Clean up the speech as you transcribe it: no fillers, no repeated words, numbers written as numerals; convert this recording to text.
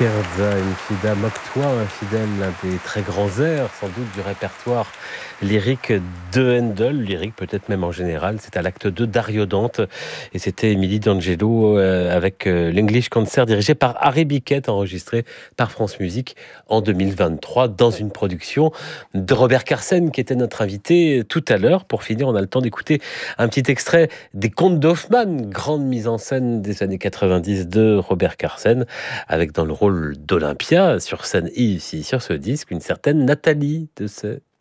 Scherza, infida moque-toi, infidèle, l'un des très grands airs, sans doute, du répertoire lyrique de Handel, lyrique peut-être même en général. C'est à l'acte 2 d'Ariodante, et c'était Émilie D'Angelo avec l'English Concert dirigé par Harry Biquet, enregistré par France Musique en 2023 dans une production de Robert Carsen, qui était notre invité tout à l'heure. Pour finir, on a le temps d'écouter un petit extrait des Contes d'Hoffmann, grande mise en scène des années 90 de Robert Carsen, avec dans le rôle d'Olympia, sur scène et ici sur ce disque, une certaine Nathalie Dessay.